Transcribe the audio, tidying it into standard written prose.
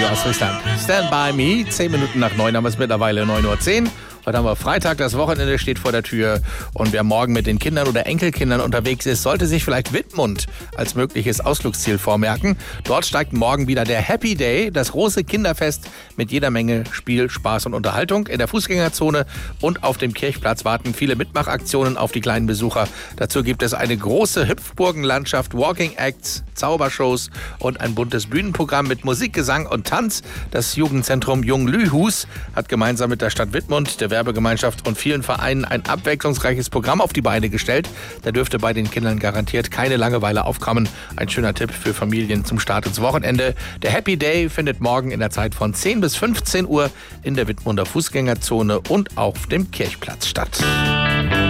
Aus Friesland. Stand by me. 10 Minuten nach 9 haben wir es mittlerweile, 9:10 Uhr. Heute haben wir Freitag, das Wochenende steht vor der Tür. Und wer morgen mit den Kindern oder Enkelkindern unterwegs ist, sollte sich vielleicht Wittmund als mögliches Ausflugsziel vormerken. Dort steigt morgen wieder der Happy Day, das große Kinderfest mit jeder Menge Spiel, Spaß und Unterhaltung. In der Fußgängerzone und auf dem Kirchplatz warten viele Mitmachaktionen auf die kleinen Besucher. Dazu gibt es eine große Hüpfburgenlandschaft, Walking Acts, Zaubershows und ein buntes Bühnenprogramm mit Musik, Gesang und Tanz. Das Jugendzentrum Jung Lühus hat gemeinsam mit der Stadt Wittmund, der Werbegemeinschaft und vielen Vereinen ein abwechslungsreiches Programm auf die Beine gestellt. Da dürfte bei den Kindern garantiert keine Langeweile aufkommen. Ein schöner Tipp für Familien zum Start ins Wochenende. Der Happy Day findet morgen in der Zeit von 10 bis 15 Uhr in der Wittmunder Fußgängerzone und auf dem Kirchplatz statt.